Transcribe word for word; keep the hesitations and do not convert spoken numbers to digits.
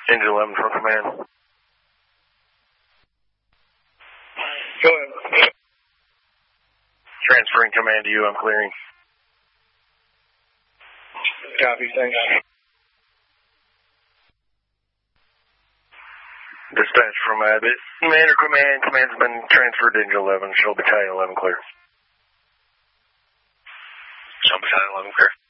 Engine eleven from command. Go ahead. Transferring command to you, I'm clearing. Copy, thanks. Dispatch from Abbott. Commander command, command's been transferred to Engine eleven. Show battalion eleven clear. Show battalion eleven clear.